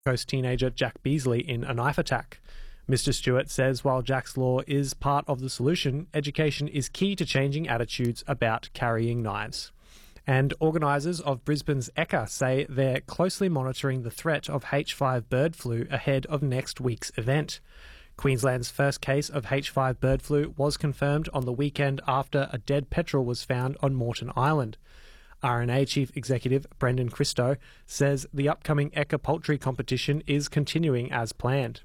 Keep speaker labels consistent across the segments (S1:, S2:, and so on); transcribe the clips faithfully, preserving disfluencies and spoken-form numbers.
S1: Coast teenager Jack Beasley in a knife attack. Mister Stewart says while Jack's Law is part of the solution, education is key to changing attitudes about carrying knives. And organisers of Brisbane's Ekka say they're closely monitoring the threat of H five bird flu ahead of next week's event. Queensland's first case of H five bird flu was confirmed on the weekend after a dead petrel was found on Moreton Island. R N A Chief Executive Brendan Christo says the upcoming Ekka poultry competition is continuing as planned.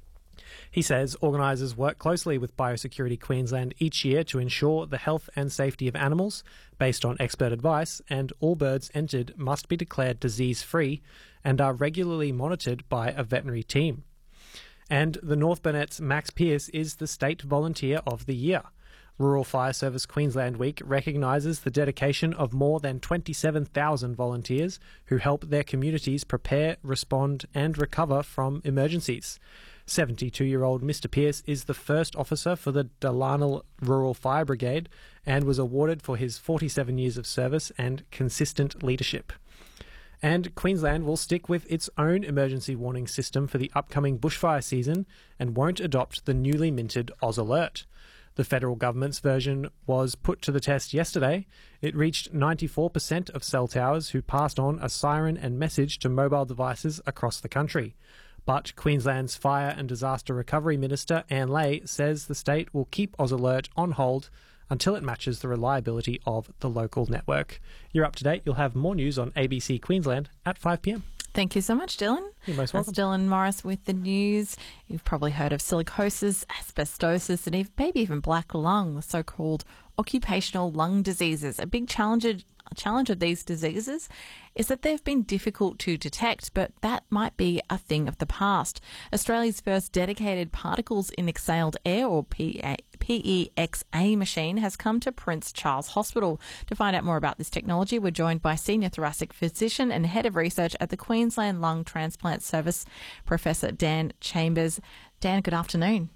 S1: He says organisers work closely with Biosecurity Queensland each year to ensure the health and safety of animals based on expert advice, and all birds entered must be declared disease-free and are regularly monitored by a veterinary team. And the North Burnett's Max Pearce is the State Volunteer of the Year. Rural Fire Service Queensland Week recognises the dedication of more than twenty-seven thousand volunteers who help their communities prepare, respond and recover from emergencies. seventy-two-year-old Mister Pearce is the first officer for the Dalarnell Rural Fire Brigade and was awarded for his forty-seven years of service and consistent leadership. And Queensland will stick with its own emergency warning system for the upcoming bushfire season and won't adopt the newly minted Oz Alert. The federal government's version was put to the test yesterday. It reached ninety-four percent of cell towers who passed on a siren and message to mobile devices across the country. But Queensland's Fire and Disaster Recovery Minister Anne Ley says the state will keep Oz Alert on hold until it matches the reliability of the local network. You're up to date. You'll have more news on A B C Queensland at five p m.
S2: Thank you so much, Dylan.
S1: You're most welcome.
S2: That's Dylan Morris with the news. You've probably heard of silicosis, asbestosis, and even, maybe even black lung, the so-called occupational lung diseases. A big challenge, a challenge of these diseases is that they've been difficult to detect, but that might be a thing of the past. Australia's first dedicated particles in exhaled air, or P E X A machine, has come to Prince Charles Hospital. To find out more about this technology, we're joined by Senior Thoracic Physician and Head of Research at the Queensland Lung Transplant Service, Professor Dan Chambers. Dan, good afternoon.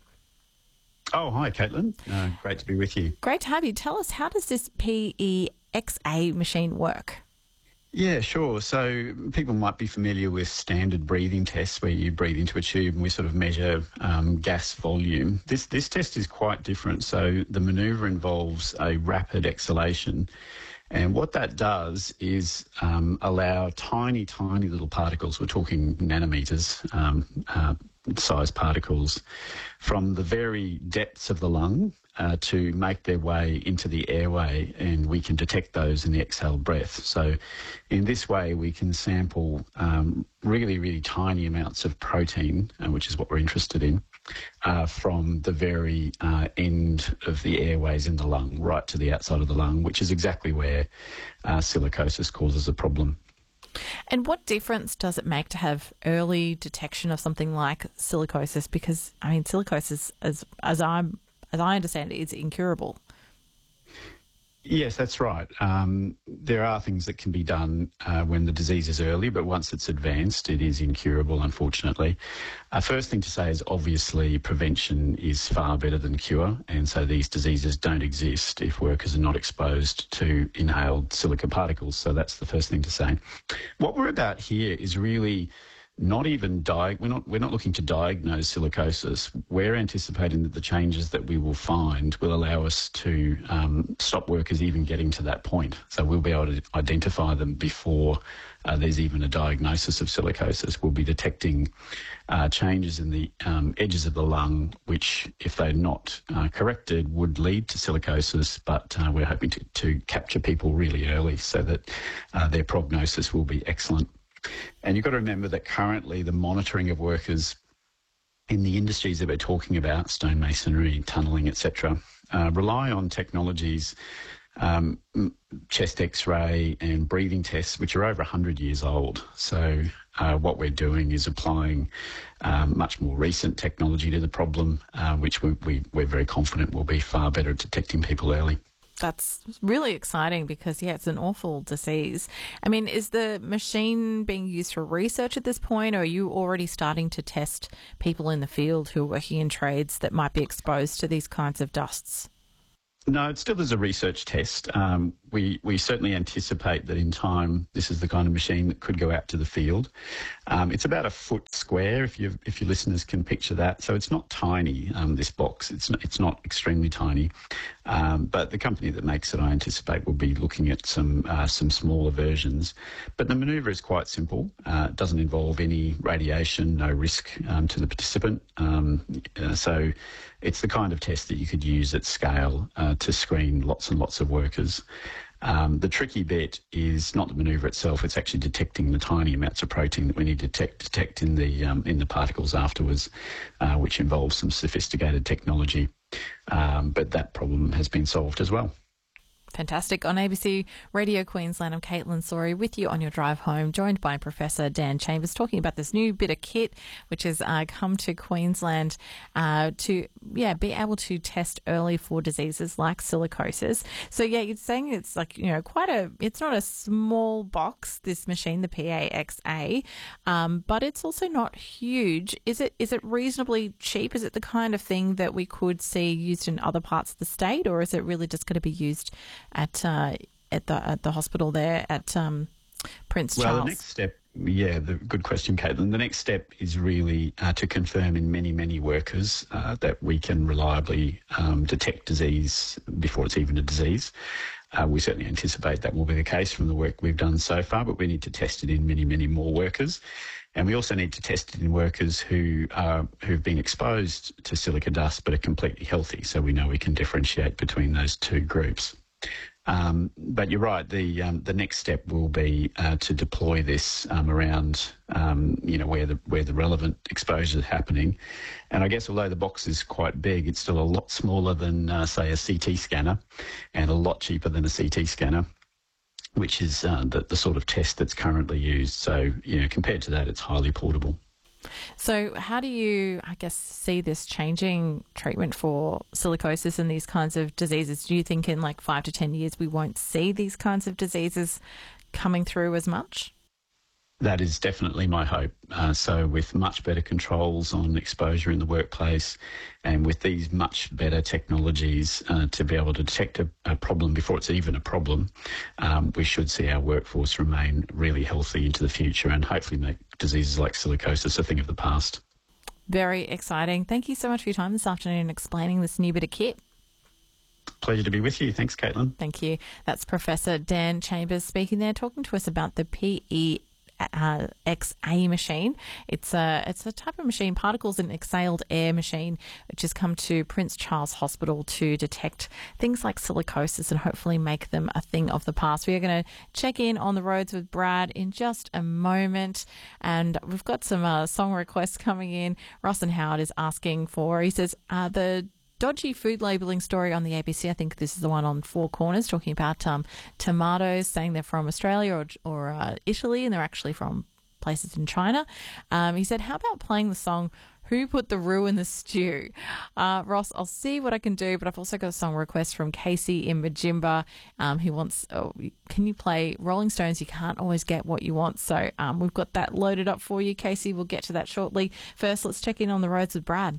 S3: Oh, hi, Caitlin. Uh, great to be with you.
S2: Great to have you. Tell us, how does this P E X A machine work?
S3: Yeah, sure. So people might be familiar with standard breathing tests where you breathe into a tube and we sort of measure um, gas volume. This this test is quite different. So the manoeuvre involves a rapid exhalation. And what that does is um, allow tiny, tiny little particles, we're talking nanometers, um, uh, size particles, from the very depths of the lung uh, to make their way into the airway, and we can detect those in the exhaled breath. So in this way, we can sample um, really, really tiny amounts of protein, uh, which is what we're interested in, uh, from the very uh, end of the airways in the lung, right to the outside of the lung, which is exactly where uh, silicosis causes a problem.
S2: And what difference does it make to have early detection of something like silicosis? Because, I mean, silicosis, as as I as I understand it, is incurable.
S3: Yes, that's right. Um, there are things that can be done uh, when the disease is early, but once it's advanced, it is incurable, unfortunately. Uh, first thing to say is obviously prevention is far better than cure, and so these diseases don't exist if workers are not exposed to inhaled silica particles. So that's the first thing to say. What we're about here is really not even di- we're not we're not looking to diagnose silicosis. We're anticipating that the changes that we will find will allow us to um, stop workers even getting to that point. So we'll be able to identify them before uh, there's even a diagnosis of silicosis. We'll be detecting uh, changes in the um, edges of the lung, which, if they're not uh, corrected, would lead to silicosis. But uh, we're hoping to, to capture people really early so that uh, their prognosis will be excellent. And you've got to remember that currently the monitoring of workers in the industries that we're talking about, stonemasonry, tunnelling, et cetera, uh, rely on technologies, um, chest X-ray and breathing tests, which are over one hundred years old. So uh, what we're doing is applying um, much more recent technology to the problem, uh, which we, we, we're very confident will be far better at detecting people early.
S2: That's really exciting because, yeah, it's an awful disease. I mean, is the machine being used for research at this point, or are you already starting to test people in the field who are working in trades that might be exposed to these kinds of dusts?
S3: No, it still is a research test. Um, we, we certainly anticipate that in time this is the kind of machine that could go out to the field. Um, it's about a foot square, if you if your listeners can picture that. So it's not tiny, um, this box. It's not, it's not extremely tiny. Um, but the company that makes it, I anticipate, will be looking at some uh, some smaller versions. But the manoeuvre is quite simple. Uh, it doesn't involve any radiation, no risk um, to the participant. Um, uh, so it's the kind of test that you could use at scale uh, to screen lots and lots of workers. Um, the tricky bit is not the manoeuvre itself; it's actually detecting the tiny amounts of protein that we need to detect, detect in the um, in the particles afterwards, uh, which involves some sophisticated technology. Um, but that problem has been solved as well.
S2: Fantastic. On A B C Radio Queensland, I'm Caitlin Sori with you on your drive home, joined by Professor Dan Chambers, talking about this new bit of kit which has uh, come to Queensland uh, to yeah be able to test early for diseases like silicosis. So yeah, you're saying it's like, you know, quite a, it's not a small box, this machine, the P A X A, um, but it's also not huge. Is it is it reasonably cheap? Is it the kind of thing that we could see used in other parts of the state, or is it really just going to be used at uh, at the at the hospital there at um, Prince
S3: well,
S2: Charles?
S3: Well, the next step, yeah, the good question, Caitlin. The next step is really uh, to confirm in many, many workers uh, that we can reliably um, detect disease before it's even a disease. Uh, we certainly anticipate that will be the case from the work we've done so far, but we need to test it in many, many more workers. And we also need to test it in workers who are, who've been exposed to silica dust but are completely healthy, so we know we can differentiate between those two groups. Um, but you're right, the um, the next step will be uh, to deploy this um, around, um, you know, where the where the relevant exposure is happening. And I guess although the box is quite big, it's still a lot smaller than, uh, say, a C T scanner, and a lot cheaper than a C T scanner, which is uh, the, the sort of test that's currently used. So, you know, compared to that, it's highly portable.
S2: So how do you, I guess, see this changing treatment for silicosis and these kinds of diseases? Do you think in like five to ten years we won't see these kinds of diseases coming through as much?
S3: That is definitely my hope. Uh, so with much better controls on exposure in the workplace, and with these much better technologies uh, to be able to detect a, a problem before it's even a problem, um, we should see our workforce remain really healthy into the future and hopefully make diseases like silicosis a thing of the past.
S2: Very exciting. Thank you so much for your time this afternoon explaining this new bit of kit.
S3: Pleasure to be with you. Thanks, Caitlin.
S2: Thank you. That's Professor Dan Chambers speaking there, talking to us about the P E Uh, X A machine. It's a it's a type of machine, particles in exhaled air machine, which has come to Prince Charles Hospital to detect things like silicosis and hopefully make them a thing of the past. We are going to check in on the roads with Brad in just a moment, and we've got some uh, song requests coming in. Ross and Howard is asking for, he says, uh, the dodgy food labelling story on the A B C. I think this is the one on Four Corners, talking about um, tomatoes, saying they're from Australia or, or uh, Italy, and they're actually from places in China. Um, he said, how about playing the song Who Put the Roux in the Stew? Uh, Ross, I'll see what I can do, but I've also got a song request from Casey in Majimba. Um, he wants, oh, can you play Rolling Stones? You can't always get what you want. So um, we've got that loaded up for you, Casey. We'll get to that shortly. First, let's check in on the roads with Brad.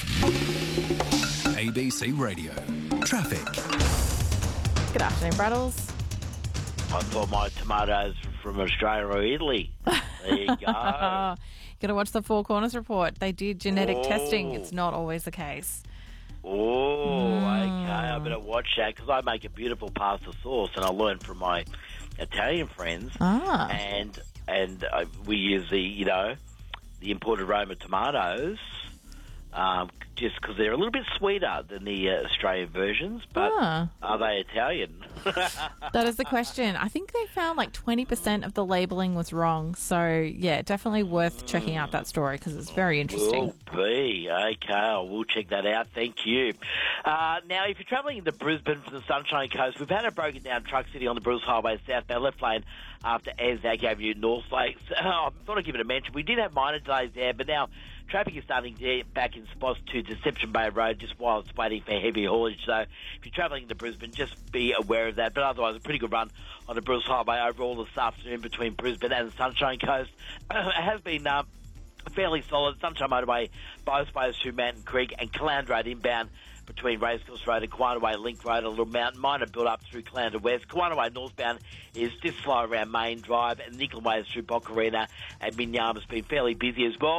S4: A B C Radio. Traffic.
S2: Good afternoon, Braddles.
S5: I thought my tomatoes were from Australia or Italy. There you go.
S2: Got to watch the Four Corners report. They did genetic
S5: Oh.
S2: testing. It's not always the case.
S5: Oh, okay. I better watch that because I make a beautiful pasta sauce, and I learned from my Italian friends.
S2: Ah.
S5: And and uh, we use the you know the imported Roma tomatoes. Um, just because they're a little bit sweeter than the uh, Australian versions, but
S2: Ah.
S5: are they Italian?
S2: That is the question. I think they found like twenty percent of the labelling was wrong. So, yeah, definitely worth checking out that story because it's very interesting.
S5: Will be. Okay, I will check that out. Thank you. Uh, now, if you're travelling into Brisbane from the Sunshine Coast, we've had a broken down truck sitting on the Bruce Highway southbound left lane after Anzac Avenue, North Lakes. I thought I'd give it a mention. We did have minor delays there, but now traffic is starting to get back in spots to Deception Bay Road just while it's waiting for heavy haulage. So if you're travelling into Brisbane, just be aware of that. But otherwise, a pretty good run on the Bruce Highway overall this afternoon between Brisbane and the Sunshine Coast. It has been uh, fairly solid. Sunshine Motorway both ways through Mountain Creek and Caloundra Road inbound between Racecourse Road and Kawanaway Link Road, a little mountain minor build-up through Clandor West. Kawanaway northbound is just slow around Main Drive, and Nickel Way through Bocarina and Minyama's been fairly busy as well.